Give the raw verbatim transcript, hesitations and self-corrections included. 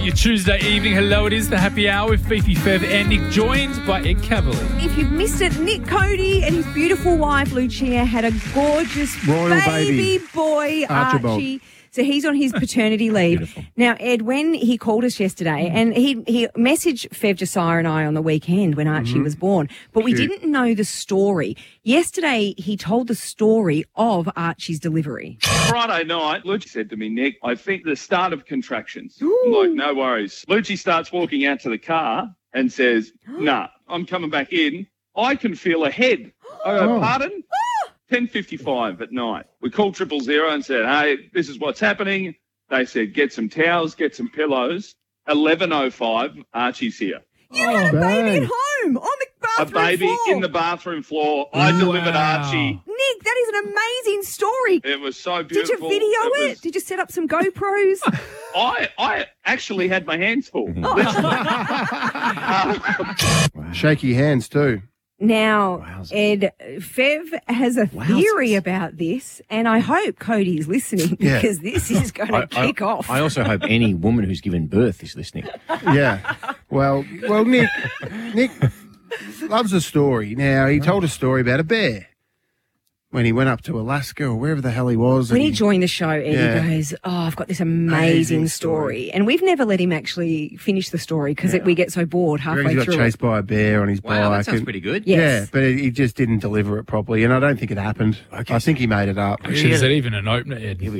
Your Tuesday evening. Hello, it is the happy hour with Fifi, Fev and Nick, joined by Ed Cavalier. If you've missed it, Nick Cody and his beautiful wife Lucia had a gorgeous Royal baby, baby. boy, Archibald. Archie. So he's on his paternity leave. Beautiful. Now, Ed, when he called us yesterday, and he, he messaged Fev, Josiah and I on the weekend when Archie was born, but we Cute. didn't know the story. Yesterday, he told the story of Archie's delivery. Friday night, Lucci said to me, Nick, I think the start of contractions. I'm like, no worries. Lucci starts walking out to the car and says, nah, I'm coming back in. I can feel a head. I go, Oh. pardon? ten fifty-five at night. We called triple zero and said, hey, this is what's happening. They said, get some towels, get some pillows. eleven oh five, Archie's here. You had a baby bang. at home on the A bathroom baby floor. in the bathroom floor. I delivered Wow. Archie. Nick, that is an amazing story. It was so Did beautiful. you video it? was- Did you set up some GoPros? I, I actually had my hands full. Shaky hands too. Now, Wowza. Ed, Fev has a Wowzers. theory about this, and I hope Cody is listening Yeah. because this is going to I, kick I, off. I also hope any woman who's given birth is listening. Yeah. Well, well, Nick, Nick loves a story. Now he told a story about a bear when he went up to Alaska or wherever the hell he was. when and he joined the show, Ed, Yeah. he goes, oh, I've got this amazing, Amazing story. story. And we've never let him actually finish the story because we get so bored he halfway got through chased it. by a bear on his Wow, bike. that sounds and- pretty good. Yeah. Yeah, Yes. but he just didn't deliver it properly, and I don't think it happened. Okay. I think he made it up. Actually, is that even an opener, Ed?